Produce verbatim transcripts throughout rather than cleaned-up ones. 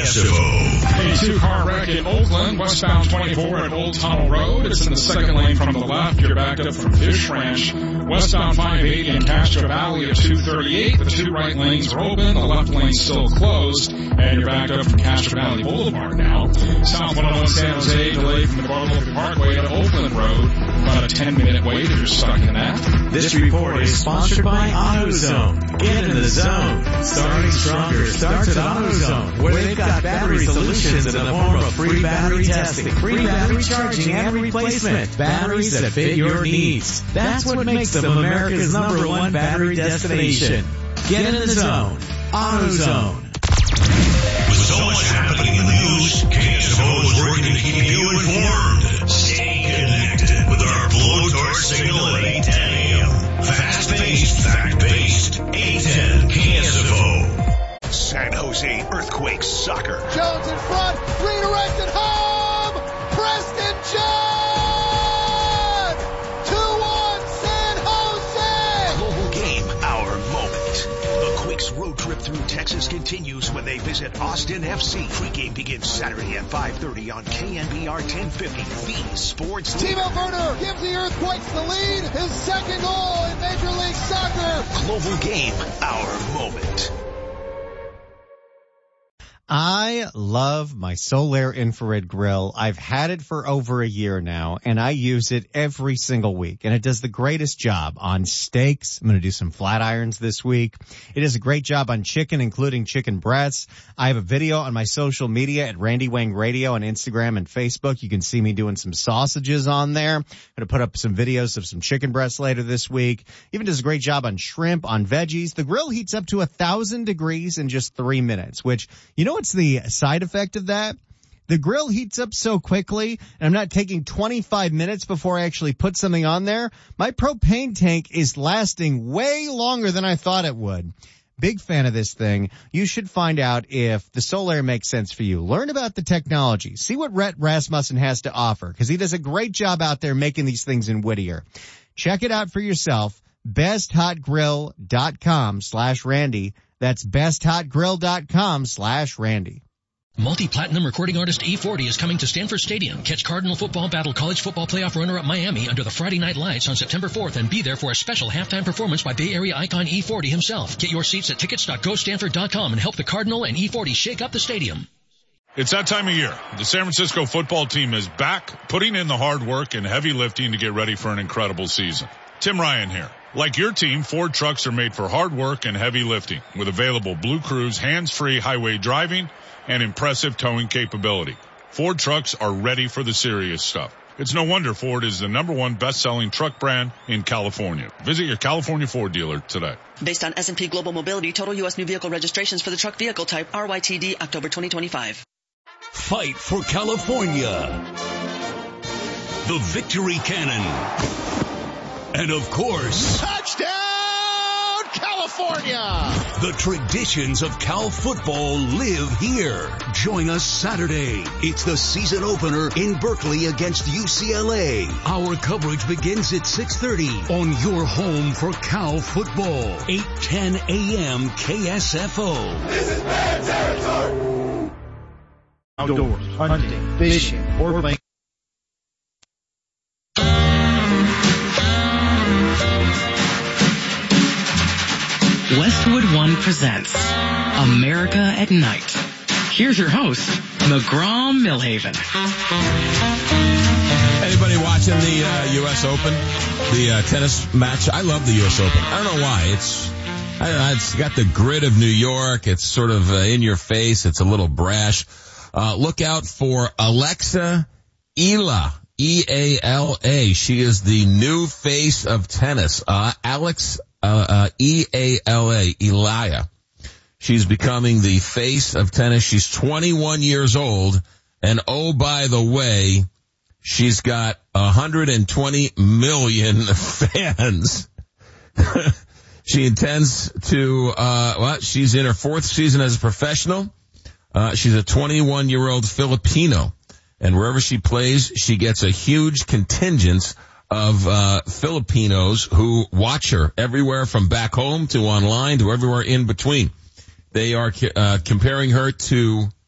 S F O. A two-car wreck in Oakland, westbound twenty-four at Old Tunnel Road. It's in the second lane from the left. You're backed up from Fish Ranch. Westbound five eighty in Castro Valley at two thirty-eight. The two right lanes are open. The left lane's still closed. And you're backed up from Castro Valley Boulevard now. South one oh one San Jose, delayed from the Guadalupe Parkway to Oakland Road. About a ten-minute wait if you're stuck in that. This report is sponsored by AutoZone. Get in the zone. Starting stronger starts at AutoZone, where they've got battery solutions in the form of free battery testing, free battery charging, and replacement. Batteries that fit your needs. That's what makes them America's number one battery destination. Get in the zone. AutoZone. With so much happening in the news, K S F O is working to keep you informed. Stay connected with our blowtorch signal at eight ten a.m. Fast-paced, fact-based, eight ten K S F O. San Jose Earthquakes Soccer. Jones in front, redirected home! Preston John! two one San Jose! Global game, our moment. The Quakes road trip through Texas continues when they visit Austin F C. Pre-game begins Saturday at five thirty on K N B R ten fifty, the sports. Timo Werner gives the Earthquakes the lead, his second goal in Major League Soccer. Global game, our moment. I love my Solaire infrared grill. I've had it for over a year now, and I use it every single week. And it does the greatest job on steaks. I'm going to do some flat irons this week. It does a great job on chicken, including chicken breasts. I have a video on my social media at Randy Wang Radio on Instagram and Facebook. You can see me doing some sausages on there. I'm going to put up some videos of some chicken breasts later this week. Even does a great job on shrimp, on veggies. The grill heats up to a thousand degrees in just three minutes, which, you know, what's the side effect of that? The grill heats up so quickly, and I'm not taking twenty-five minutes before I actually put something on there. My propane tank is lasting way longer than I thought it would. Big fan of this thing. You should find out if the Solaire makes sense for you. Learn about the technology. See what Rhett Rasmussen has to offer, because he does a great job out there making these things in Whittier. Check it out for yourself. best hot grill dot com slash Randy. That's best hot grill dot com slash Randy. Multi-platinum recording artist E forty is coming to Stanford Stadium. Catch Cardinal football battle college football playoff runner-up Miami under the Friday Night Lights on September fourth and be there for a special halftime performance by Bay Area icon E forty himself. Get your seats at tickets dot go stanford dot com and help the Cardinal and E forty shake up the stadium. It's that time of year. The San Francisco football team is back, putting in the hard work and heavy lifting to get ready for an incredible season. Tim Ryan here. Like your team, Ford trucks are made for hard work and heavy lifting with available Blue Cruise hands-free highway driving and impressive towing capability. Ford trucks are ready for the serious stuff. It's no wonder Ford is the number one best-selling truck brand in California. Visit your California Ford dealer today. Based on S and P Global Mobility, total U S new vehicle registrations for the truck vehicle type R Y T D October twenty twenty-five. Fight for California. The Victory Cannon. And of course, Touchdown, California! The traditions of Cal football live here. Join us Saturday. It's the season opener in Berkeley against U C L A. Our coverage begins at six thirty on your home for Cal football. eight ten a.m. K S F O. This is bad territory! Outdoors, hunting, fishing, or playing. Westwood One presents America at Night. Here's your host, McGraw Millhaven. Anybody watching the uh, U S Open, the uh, tennis match? I love the U S Open. I don't know why. It's I don't know, it's got the grit of New York. It's sort of uh, in your face. It's a little brash. Uh, look out for Alexa Ela. E A L A. She is the new face of tennis. Uh, Alex Uh, uh, E A L A, Elia. She's becoming the face of tennis. She's twenty-one years old. And oh, by the way, she's got one hundred twenty million fans. She intends to, uh, well, she's in her fourth season as a professional. Uh, she's a twenty-one year old Filipino. And wherever she plays, she gets a huge contingent of uh Filipinos who watch her everywhere from back home to online to everywhere in between. They are uh comparing her to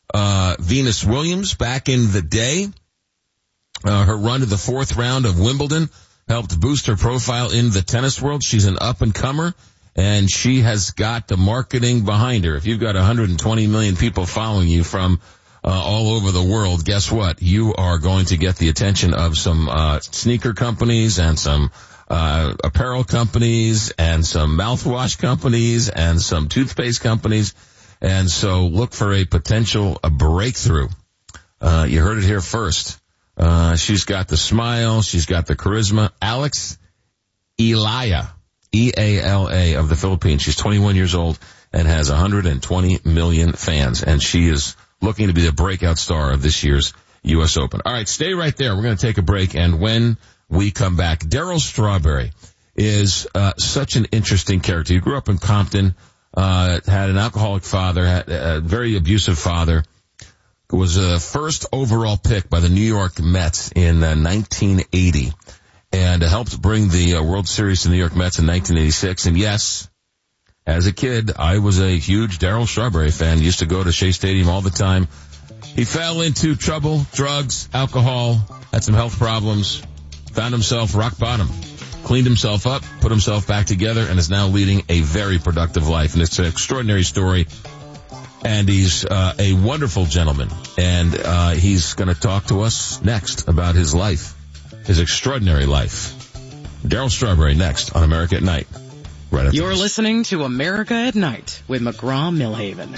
uh, Venus Williams back in the day. Uh, her run to the fourth round of Wimbledon helped boost her profile in the tennis world. She's an up-and-comer, and she has got the marketing behind her. If you've got one hundred twenty million people following you from uh, all over the world, guess what? You are going to get the attention of some uh, sneaker companies and some uh apparel companies and some mouthwash companies and some toothpaste companies. And so look for a potential a breakthrough. Uh, you heard it here first. Uh, she's got the smile. She's got the charisma. Alex Eala, E A L A of the Philippines. She's twenty-one years old and has one hundred twenty million fans. And she is looking to be the breakout star of this year's U S Open. All right, stay right there. We're going to take a break. And when we come back, Darryl Strawberry is uh, such an interesting character. He grew up in Compton, uh, had an alcoholic father, had a very abusive father. Was a first overall pick by the New York Mets in uh, nineteen eighty, and uh, helped bring the uh, World Series to the New York Mets in nineteen eighty-six. And yes, as a kid, I was a huge Darryl Strawberry fan. Used to go to Shea Stadium all the time. He fell into trouble, drugs, alcohol, had some health problems, found himself rock bottom, cleaned himself up, put himself back together, and is now leading a very productive life. And it's an extraordinary story. And he's uh, a wonderful gentleman, and uh, he's going to talk to us next about his life, his extraordinary life. Darryl Strawberry next on America at Night. Right after You're this. listening to America at Night with McGraw-Milhaven.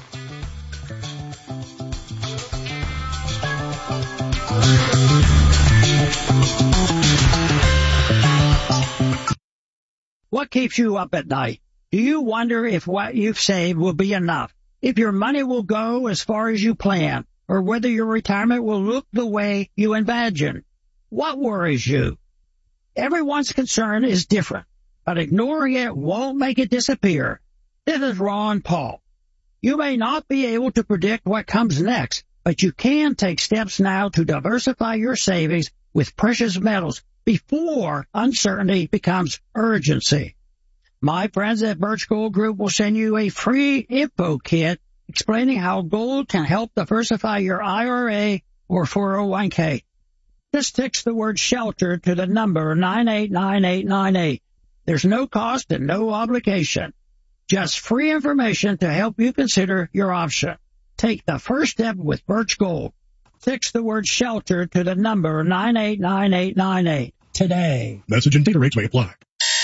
What keeps you up at night? Do you wonder if what you've saved will be enough? If your money will go as far as you plan, or whether your retirement will look the way you imagine? What worries you? Everyone's concern is different, but ignoring it won't make it disappear. This is Ron Paul. You may not be able to predict what comes next, but you can take steps now to diversify your savings with precious metals before uncertainty becomes urgency. My friends at Birch Gold Group will send you a free info kit explaining how gold can help diversify your I R A or four oh one k. Just text the word shelter to the number nine eight nine eight nine eight. There's no cost and no obligation. Just free information to help you consider your option. Take the first step with Birch Gold. Text the word shelter to the number nine eight nine eight nine eight today. Message and data rates may apply.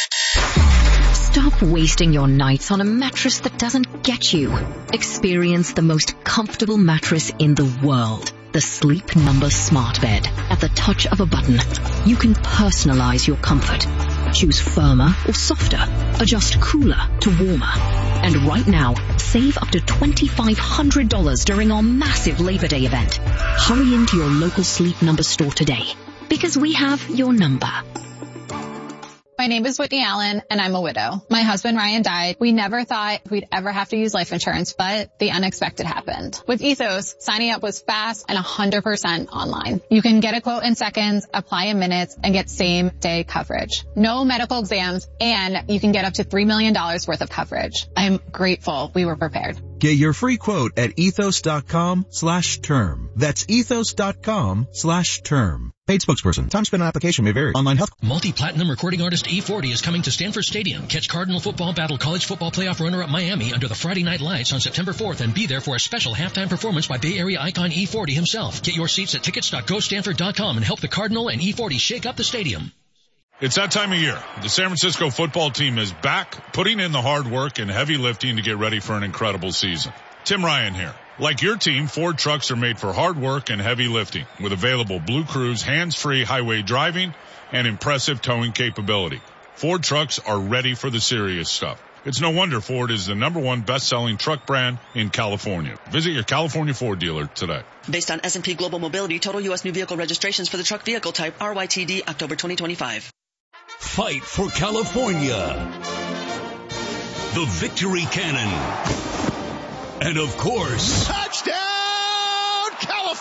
Stop wasting your nights on a mattress that doesn't get you. Experience the most comfortable mattress in the world. The Sleep Number Smart Bed. At the touch of a button, you can personalize your comfort. Choose firmer or softer. Adjust cooler to warmer. And right now, save up to twenty-five hundred dollars during our massive Labor Day event. Hurry into your local Sleep Number store today, because we have your number. My name is Whitney Allen, and I'm a widow. My husband, Ryan, died. We never thought we'd ever have to use life insurance, but the unexpected happened. With Ethos, signing up was fast and one hundred percent online. You can get a quote in seconds, apply in minutes, and get same-day coverage. No medical exams, and you can get up to three million dollars worth of coverage. I'm grateful we were prepared. Get your free quote at ethos.com slash term. That's ethos.com slash term. Paid spokesperson. Time spent on application may vary. Online health. Multi-platinum recording artist E forty is coming to Stanford Stadium. Catch Cardinal football battle college football playoff runner-up Miami under the Friday night lights on September fourth and be there for a special halftime performance by Bay Area icon E forty himself. Get your seats at tickets dot go stanford dot com and help the Cardinal and E forty shake up the stadium. It's that time of year. The San Francisco football team is back, putting in the hard work and heavy lifting to get ready for an incredible season. Tim Ryan here. Like your team, Ford trucks are made for hard work and heavy lifting with available Blue Cruise hands-free highway driving and impressive towing capability. Ford trucks are ready for the serious stuff. It's no wonder Ford is the number one best-selling truck brand in California. Visit your California Ford dealer today. Based on S and P Global Mobility, total U S new vehicle registrations for the truck vehicle type R Y T D October twenty twenty-five. Fight for California. The Victory Cannon. And of course, touchdown, California!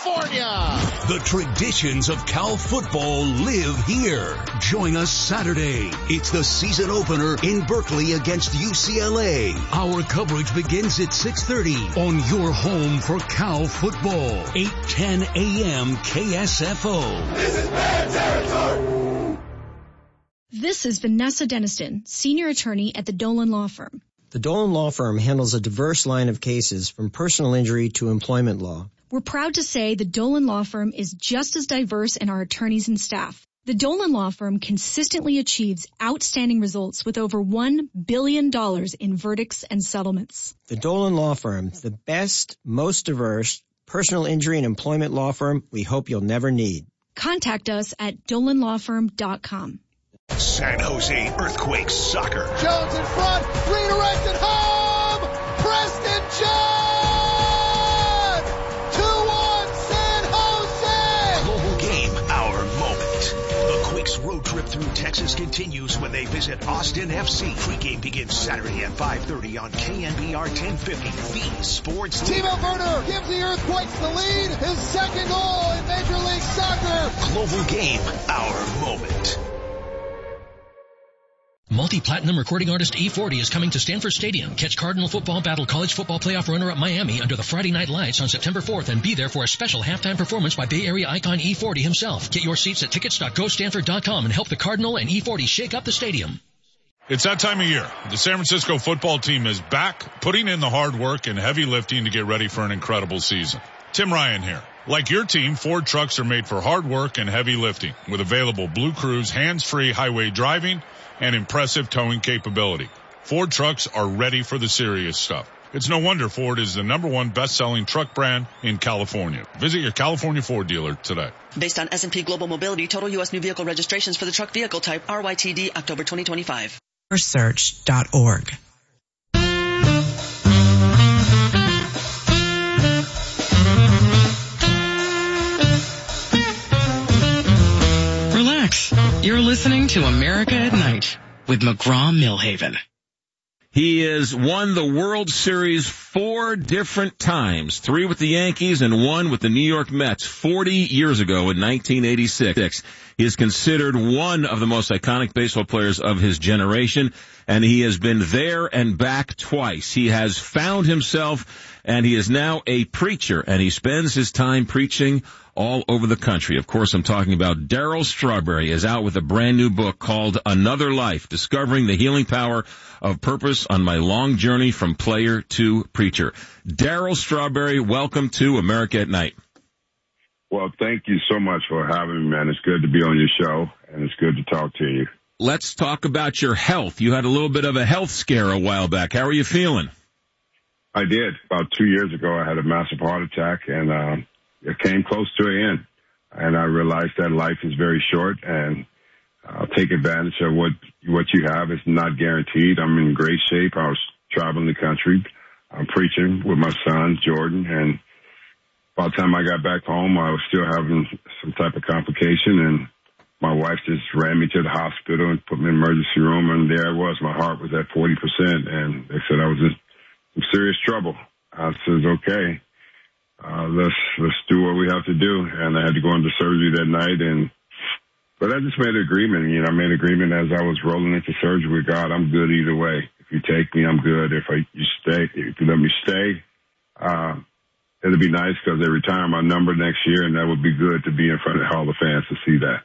California. The traditions of Cal football live here. Join us Saturday. It's the season opener in Berkeley against U C L A. Our coverage begins at six thirty on your home for Cal football. eight ten a.m. K S F O. This is bad territory. This is Vanessa Deniston, senior attorney at the Dolan Law Firm. The Dolan Law Firm handles a diverse line of cases from personal injury to employment law. We're proud to say the Dolan Law Firm is just as diverse in our attorneys and staff. The Dolan Law Firm consistently achieves outstanding results with over one billion dollars in verdicts and settlements. The Dolan Law Firm, the best, most diverse personal injury and employment law firm we hope you'll never need. Contact us at dolan law firm dot com. San Jose Earthquakes soccer. Jones in front, redirected home. Preston John. two one San Jose. Global game, our moment. The Quakes road trip through Texas continues when they visit Austin F C. Pre-game begins Saturday at five thirty on K N B R ten fifty. The Sports Timo Werner gives the Earthquakes the lead. His second goal in Major League Soccer. Global game, our moment. Multi-platinum recording artist E forty is coming to Stanford Stadium. Catch Cardinal football battle college football playoff runner-up Miami under the Friday night lights on September fourth and be there for a special halftime performance by Bay Area icon E forty himself. Get your seats at tickets dot go stanford dot com and help the Cardinal and E forty shake up the stadium. It's that time of year. The San Francisco football team is back, putting in the hard work and heavy lifting to get ready for an incredible season. Tim Ryan here. Like your team, Ford trucks are made for hard work and heavy lifting with available Blue Cruise hands-free highway driving and impressive towing capability. Ford trucks are ready for the serious stuff. It's no wonder Ford is the number one best-selling truck brand in California. Visit your California Ford dealer today. Based on S and P Global Mobility, total U S new vehicle registrations for the truck vehicle type R Y T D October twenty twenty-five. Search dot org. Relax. You're listening to America at Night with McGraw-Milhaven. He has won the World Series four different times, three with the Yankees and one with the New York Mets forty years ago in nineteen eighty-six. He is considered one of the most iconic baseball players of his generation, and he has been there and back twice. He has found himself, and he is now a preacher, and he spends his time preaching all over the country. Of course, I'm talking about Darryl Strawberry. He is out with a brand new book called Another Life, Discovering the Healing Power of Purpose on My Long Journey from Player to Preacher. Darryl Strawberry, welcome to America at Night. Well, thank you so much for having me, man. It's good to be on your show, and it's good to talk to you. Let's talk about your health. You had a little bit of a health scare a while back. How are you feeling? I did. About two years ago, I had a massive heart attack, and uh, it came close to an end. And I realized that life is very short, and I'll take advantage of what what you have. It's not guaranteed. I'm in great shape. I was traveling the country. I'm preaching with my son, Jordan, and by the time I got back home, I was still having some type of complication, and my wife just ran me to the hospital and put me in the emergency room, and there I was. My heart was at forty percent, and they said I was in some serious trouble. I said, okay, uh, let's let's do what we have to do, and I had to go into surgery that night, and but I just made an agreement. You know, I made an agreement as I was rolling into surgery with God. I'm good either way. If you take me, I'm good. If I you stay, if you let me stay, uh, it'd be nice because they retire my number next year, and that would be good to be in front of all the fans to see that.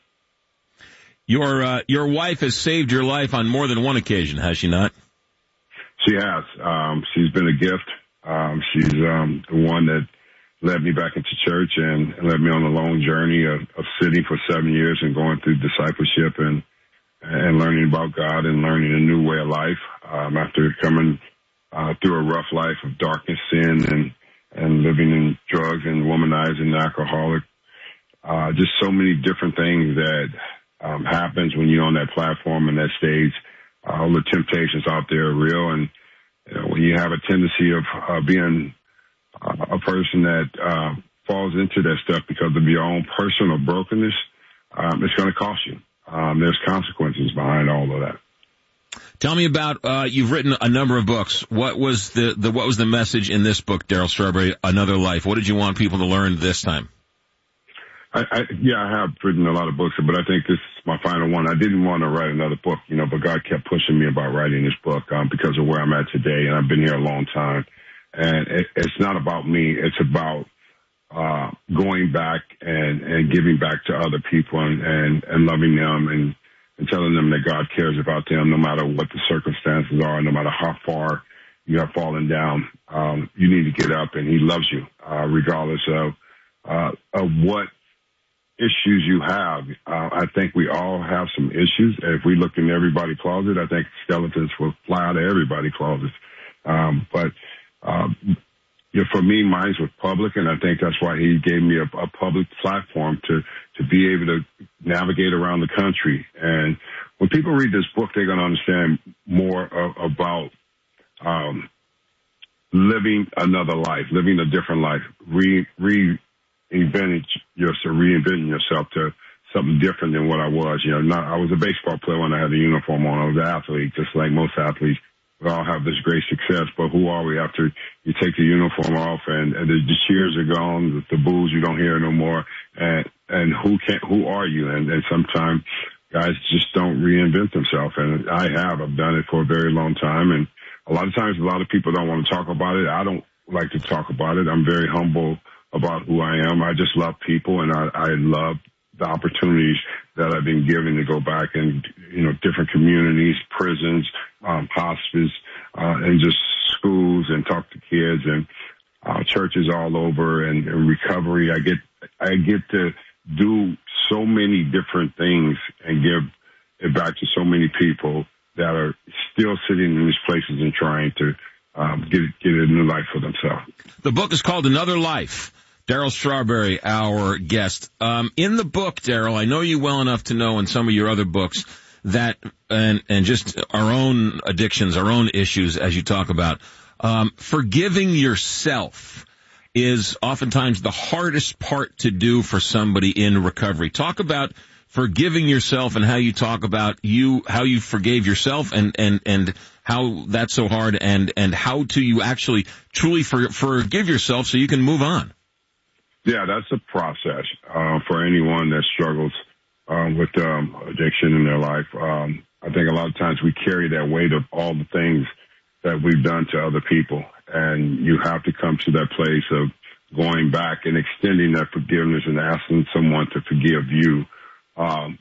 Your uh, your wife has saved your life on more than one occasion, has she not? She has. Um, she's been a gift. Um, she's um, the one that led me back into church and led me on a long journey of, of sitting for seven years and going through discipleship and and learning about God and learning a new way of life um, after coming uh, through a rough life of darkness, sin, and and living in drugs and womanizing, alcoholic. Uh, just so many different things that um, happens when you're on that platform and that stage. Uh, all the temptations out there are real, and you know, when you have a tendency of uh, being uh, a person that uh, falls into that stuff because of your own personal brokenness, um, it's going to cost you. Um, there's consequences behind all of that. Tell me about, uh, you've written a number of books. What was the, the, what was the message in this book, Darryl Strawberry, Another Life? What did you want people to learn this time? I, I, yeah, I have written a lot of books, but I think this is my final one. I didn't want to write another book, you know, but God kept pushing me about writing this book um, because of where I'm at today, and I've been here a long time. And it, it's not about me. It's about uh, going back and, and giving back to other people and, and, and loving them and, and telling them that God cares about them no matter what the circumstances are, no matter how far you have fallen down. Um, you need to get up, and He loves you uh, regardless of, uh, of what issues you have. Uh, I think we all have some issues. If we look in everybody's closet, I think skeletons will fly out of everybody's closets. Um, but, um, you know, for me, mine was public, and I think that's why He gave me a, a public platform to, to be able to navigate around the country. And when people read this book, they're going to understand more of, about, um, living another life, living a different life, re, re, Inventing yourself, reinventing yourself to something different than what I was. You know, not, I was a baseball player when I had the uniform on. I was an athlete, just like most athletes. We all have this great success, but who are we after you take the uniform off and, and the, the cheers are gone, the, the boos you don't hear no more, and and who can who are you? And, and sometimes guys just don't reinvent themselves, and I have. I've done it for a very long time, and a lot of times a lot of people don't want to talk about it. I don't like to talk about it. I'm very humble about who I am. I just love people, and I, I love the opportunities that I've been given to go back and, you know, different communities, prisons, um, hospice, uh, and just schools and talk to kids and, uh, churches all over and, and recovery. I get, I get to do so many different things and give it back to so many people that are still sitting in these places and trying to, um, get, get a new life for themselves. The book is called Another Life. Darryl Strawberry, our guest. Um, in the book, Darryl, I know you well enough to know in some of your other books that, and, and just our own addictions, our own issues, as you talk about, um, forgiving yourself is oftentimes the hardest part to do for somebody in recovery. Talk about forgiving yourself and how you talk about you, how you forgave yourself and, and, and how that's so hard and, and how to you actually truly for, forgive yourself so you can move on. Yeah, that's a process uh, for anyone that struggles um, with um, addiction in their life. Um, I think a lot of times we carry that weight of all the things that we've done to other people, and you have to come to that place of going back and extending that forgiveness and asking someone to forgive you um,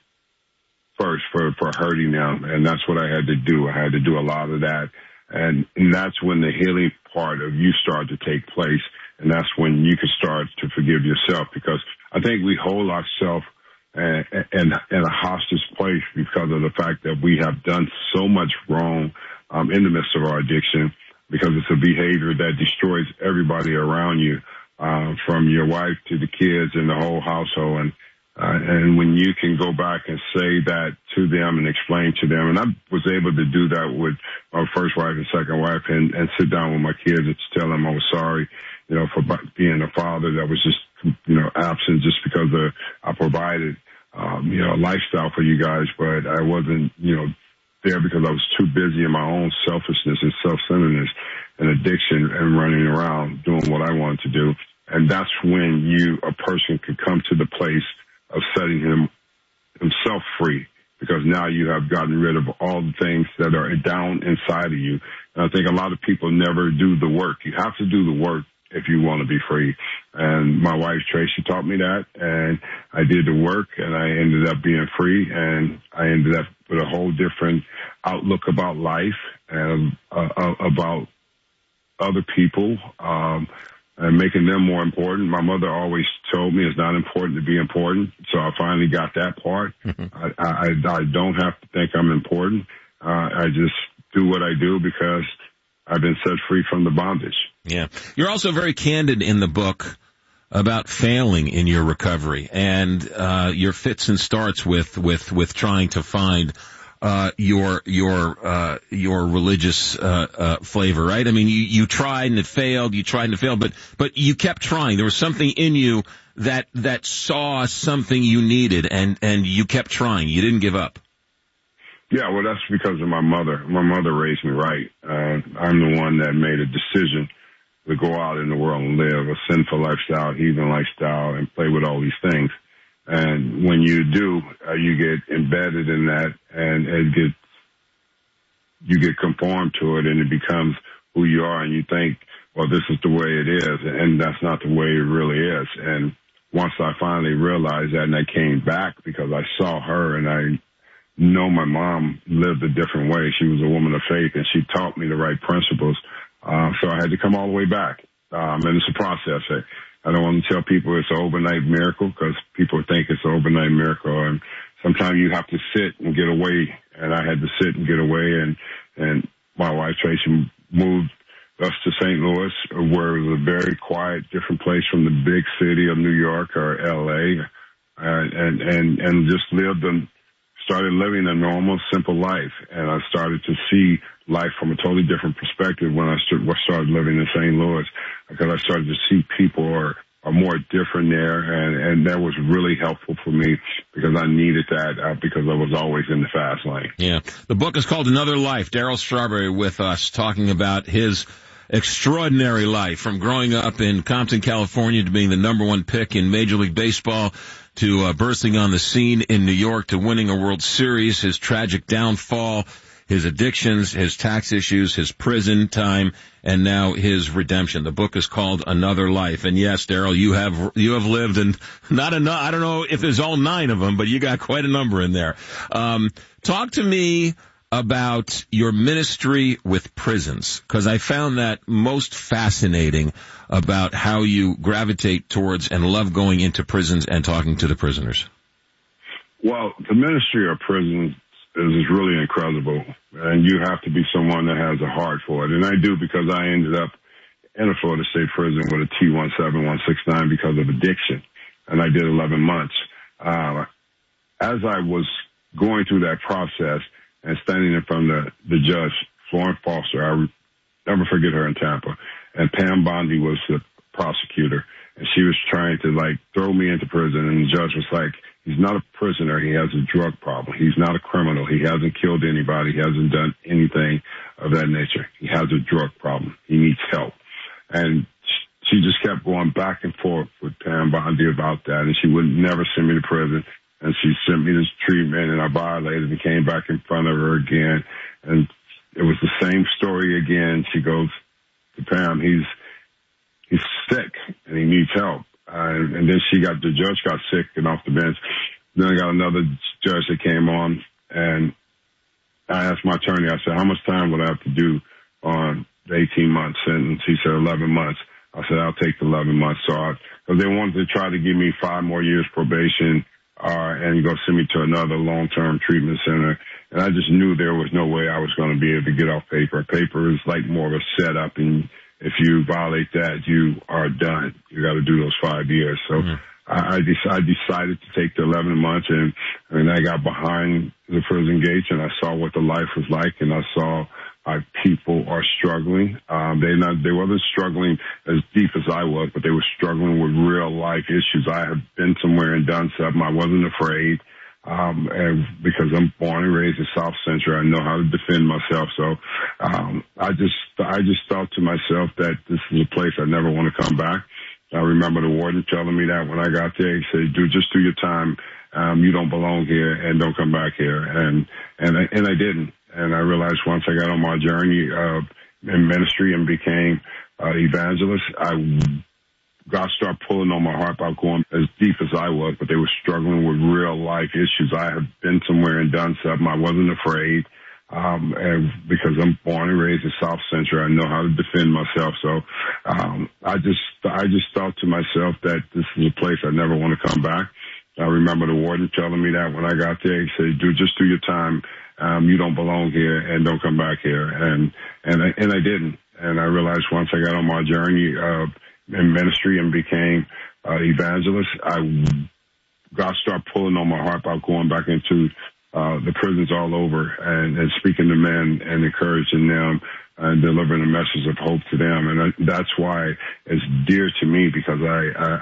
first for, for hurting them, and that's what I had to do. I had to do a lot of that, and, and that's when the healing part of you start to take place. And that's when you can start to forgive yourself, because I think we hold ourselves in, in, in a hostage place because of the fact that we have done so much wrong um, in the midst of our addiction, because it's a behavior that destroys everybody around you, uh, from your wife to the kids and the whole household. And uh, and when you can go back and say that to them and explain to them, and I was able to do that with my first wife and second wife, and, and sit down with my kids and tell them I was sorry, you know, for being a father that was just, you know, absent just because of, I provided, um, you know, a lifestyle for you guys, but I wasn't, you know, there because I was too busy in my own selfishness and self-centeredness and addiction and running around doing what I wanted to do. And that's when you, a person could come to the place of setting him himself free, because now you have gotten rid of all the things that are down inside of you. And I think a lot of people never do the work. You have to do the work if you want to be free. And my wife, Tracy, taught me that, and I did the work, and I ended up being free, and I ended up with a whole different outlook about life and uh, about other people, um, and making them more important. My mother always told me it's not important to be important, so I finally got that part. Mm-hmm. I, I, I don't have to think I'm important. Uh, I just do what I do because I've been set free from the bondage. Yeah. You're also very candid in the book about failing in your recovery and uh your fits and starts with with with trying to find uh your your uh your religious uh uh flavor, right? I mean, you you tried and it failed, you tried and it failed, but but you kept trying. There was something in you that that saw something you needed, and and you kept trying. You didn't give up. Yeah, well, that's because of my mother. My mother raised me right. Uh, I'm the one that made a decision to go out in the world and live a sinful lifestyle, heathen lifestyle, and play with all these things. And when you do, uh, you get embedded in that, and it gets, you get conformed to it, and it becomes who you are, and you think, well, this is the way it is, and that's not the way it really is. And once I finally realized that, and I came back because I saw her, and I know my mom lived a different way. She was a woman of faith, and she taught me the right principles. Uh, so I had to come all the way back. Um, and it's a process. I, I don't want to tell people it's an overnight miracle because people think it's an overnight miracle. And sometimes you have to sit and get away. And I had to sit and get away. And, and my wife, Tracy, moved us to Saint Louis, where it was a very quiet, different place from the big city of New York or L A, uh, and, and, and just lived and started living a normal, simple life. And I started to see life from a totally different perspective when I started living in Saint Louis, because I started to see people are, are more different there. And, and that was really helpful for me because I needed that uh, because I was always in the fast lane. Yeah. The book is called Another Life. Darryl Strawberry with us talking about his extraordinary life, from growing up in Compton, California, to being the number one pick in Major League Baseball, to uh, bursting on the scene in New York, to winning a World Series, his tragic downfall, his addictions, his tax issues, his prison time, and now his redemption. The book is called Another Life. And yes, Darryl, you have you have lived, and not enough. I don't know if there's all nine of them, but you got quite a number in there. Um, talk to me about your ministry with prisons, because I found that most fascinating about how you gravitate towards and love going into prisons and talking to the prisoners. Well, the ministry of prisons is really incredible, and you have to be someone that has a heart for it. And I do, because I ended up in a Florida State prison with a T one seven one six nine because of addiction, and I did eleven months. Uh, as I was going through that process, and standing in front of the, the judge, Florence Foster, I never forget her in Tampa, and Pam Bondi was the prosecutor, and she was trying to, like, throw me into prison, and the judge was like, he's not a prisoner, he has a drug problem, he's not a criminal, he hasn't killed anybody, he hasn't done anything of that nature, he has a drug problem, he needs help. And she just kept going back and forth with Pam Bondi about that, and she would never send me to prison. And she sent me this treatment, and I violated and came back in front of her again. And it was the same story again. She goes to Pam, he's he's sick, and he needs help. Uh, and then she got, the judge got sick and off the bench. Then I got another judge that came on, and I asked my attorney, I said, how much time would I have to do on the eighteen-month sentence? He said eleven months. I said, I'll take the eleven months. So I, because they wanted to try to give me five more years probation, Uh, and go send me to another long-term treatment center. And I just knew there was no way I was going to be able to get off paper. Paper is like more of a setup, and if you violate that, you are done. You got to do those five years. So mm-hmm. I, I, de- I decided to take the eleven months, and, and I got behind the prison gates, and I saw what the life was like, and I saw Uh, people are struggling. Um, they not, they wasn't struggling as deep as I was, but they were struggling with real life issues. I have been somewhere and done something. I wasn't afraid, um, and because I'm born and raised in South Central, I know how to defend myself. So, um, I just, I just thought to myself that this is a place I never want to come back. I remember the warden telling me that when I got there. He said, "Do just do your time. Um, you don't belong here, and don't come back here." And and I, and I didn't. And I realized once I got on my journey uh, in ministry and became uh, evangelist, I God started pulling on my heart about going as deep as I was, but they were struggling with real life issues. I have been somewhere and done something. I wasn't afraid. Um, and because I'm born and raised in South Central, I know how to defend myself. So, um, I just, I just thought to myself that this is a place I never want to come back. I remember the warden telling me that when I got there. He said, "Do just do your time. Um, you don't belong here, and don't come back here." And, and, I, and I didn't. And I realized once I got on my journey, uh, in ministry and became, uh, evangelist, I, God started pulling on my heart about going back into, uh, the prisons all over and, and speaking to men and encouraging them and delivering a message of hope to them. And I, that's why it's dear to me, because I, I